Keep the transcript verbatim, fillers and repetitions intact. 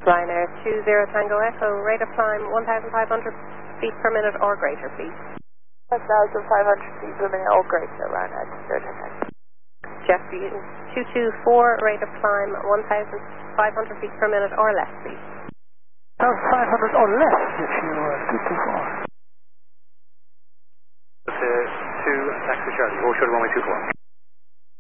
Ryanair two zero Tango Echo, rate of climb one thousand five hundred feet per minute or greater, please. one thousand five hundred feet per minute or greater, Ryanair two zero Tango. Jet two two four, rate of climb one thousand five hundred feet per minute or less, please. one thousand five hundred or less, if you uh, two two four. two, taxi Charlie, hold short runway two four.